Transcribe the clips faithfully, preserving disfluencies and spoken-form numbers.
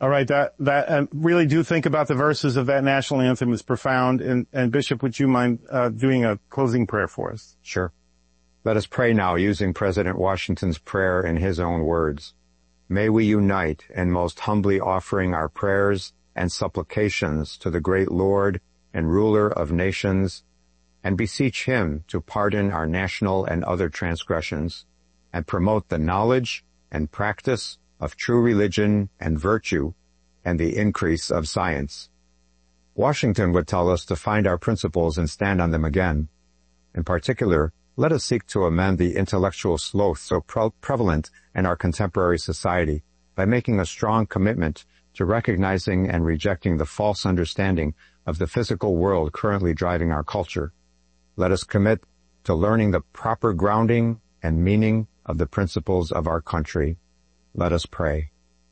All right, that, that, uh, really do think about the verses of that national anthem. It's profound. And, and Bishop, would you mind, uh, doing a closing prayer for us? Sure. Let us pray now using President Washington's prayer in his own words. May we unite in most humbly offering our prayers and supplications to the great Lord and ruler of nations, and beseech him to pardon our national and other transgressions, and promote the knowledge and practice of true religion and virtue, and the increase of science. Washington would tell us to find our principles and stand on them again. In particular, let us seek to amend the intellectual sloth so pre- prevalent in our contemporary society by making a strong commitment to recognizing and rejecting the false understanding of the physical world currently driving our culture. Let us commit to learning the proper grounding and meaning of the principles of our country. Let us pray.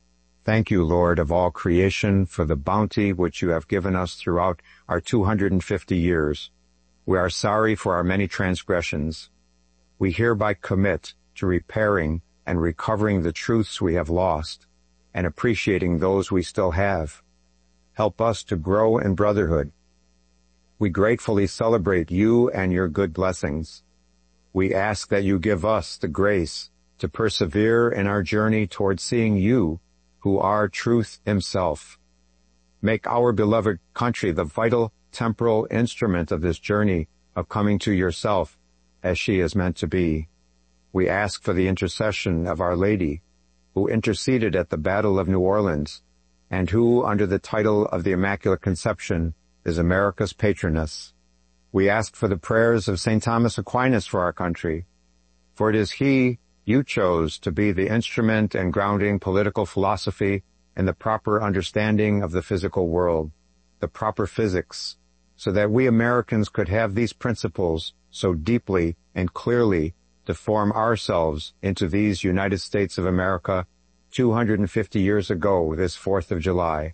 Thank you, Lord of all creation, for the bounty which you have given us throughout our two hundred fifty years. We are sorry for our many transgressions. We hereby commit to repairing and recovering the truths we have lost and appreciating those we still have. Help us to grow in brotherhood. We gratefully celebrate you and your good blessings. We ask that you give us the grace to persevere in our journey toward seeing you, who are truth himself. Make our beloved country the vital temporal instrument of this journey of coming to yourself as she is meant to be. We ask for the intercession of Our Lady, who interceded at the Battle of New Orleans, and who, under the title of the Immaculate Conception, is America's patroness. We ask for the prayers of Saint Thomas Aquinas for our country, for it is he you chose to be the instrument and grounding political philosophy and the proper understanding of the physical world, the proper physics, so that we Americans could have these principles so deeply and clearly to form ourselves into these United States of America two hundred fifty years ago, this fourth of July.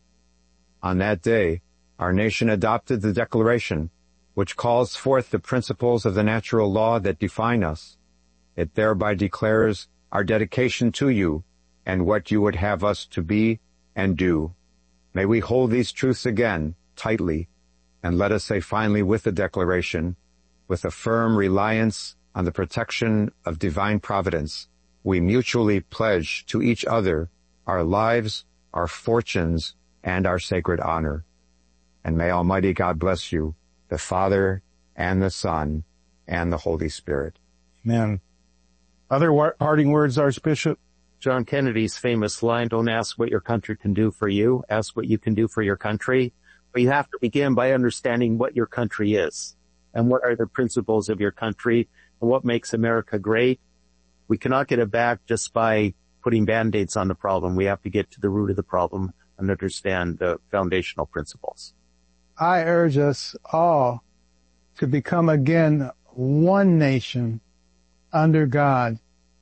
On that day, our nation adopted the Declaration, which calls forth the principles of the natural law that define us. It thereby declares our dedication to you and what you would have us to be and do. May we hold these truths again tightly, and let us say finally with the Declaration, with a firm reliance on the protection of divine providence, we mutually pledge to each other our lives, our fortunes, and our sacred honor. And may Almighty God bless you, the Father, and the Son, and the Holy Spirit. Amen. Other war- parting words, Archbishop? John Kennedy's famous line, don't ask what your country can do for you, ask what you can do for your country. But you have to begin by understanding what your country is, and what are the principles of your country, and what makes America great. We cannot get it back just by putting Band-Aids on the problem. We have to get to the root of the problem and understand the foundational principles. I urge us all to become again one nation under God,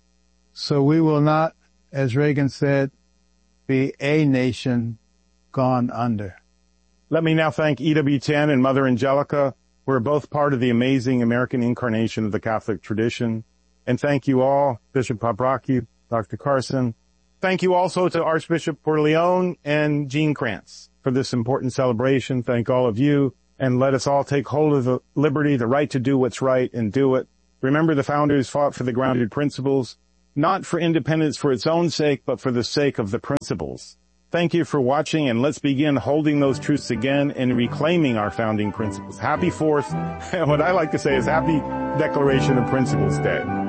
so we will not, as Reagan said, be a nation gone under. Let me now thank E W ten and Mother Angelica. We're both part of the amazing American incarnation of the Catholic tradition. And thank you all, Bishop Paprocki, Doctor Carson. Thank you also to Archbishop Corleone and Gene Kranz for this important celebration. Thank all of you, and let us all take hold of the liberty, the right to do what's right, and do it. Remember, the founders fought for the grounded principles, not for independence for its own sake, but for the sake of the principles. Thank you for watching, and let's begin holding those truths again and reclaiming our founding principles. Happy Fourth, and what I like to say is Happy Declaration of Principles Day.